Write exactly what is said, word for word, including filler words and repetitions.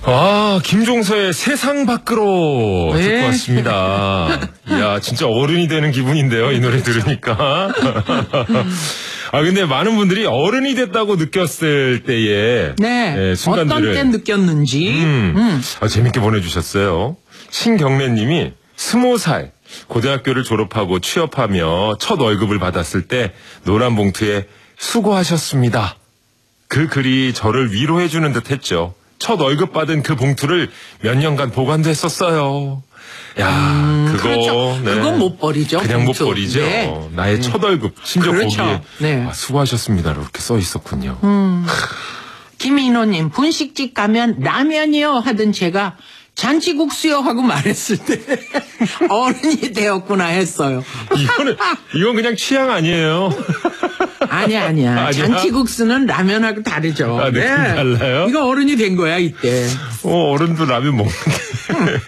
아, 김종서의 세상 밖으로 네. 듣고 왔습니다. 이야, 진짜 어른이 되는 기분인데요, 이 노래 들으니까. 아, 근데 많은 분들이 어른이 됐다고 느꼈을 때의 네. 예, 순간들을 어떤 때 느꼈는지. 음, 음. 아, 재밌게 보내주셨어요. 신경래님이 스무 살 고등학교를 졸업하고 취업하며 첫 월급을 받았을 때 노란 봉투에 수고하셨습니다. 그 글이 저를 위로해주는 듯 했죠. 첫 월급 받은 그 봉투를 몇 년간 보관도 했었어요. 야, 음, 그거, 그렇죠. 네. 그건 못 버리죠. 그냥 봉투. 못 버리죠. 네. 나의 첫 월급, 심지어 그렇죠. 거기에 네. 아, 수고하셨습니다. 이렇게 써 있었군요. 음. 김인호님, 분식집 가면 라면이요 하던 제가 잔치국수요 하고 말했을 때 어른이 되었구나 했어요. 이거는, 이건 그냥 취향 아니에요. 아니야, 아니야. 아니야? 잔치국수는 라면하고 다르죠. 아, 느낌 달라요? 이거 어른이 된 거야, 이때. 어, 어른도 라면 먹는데.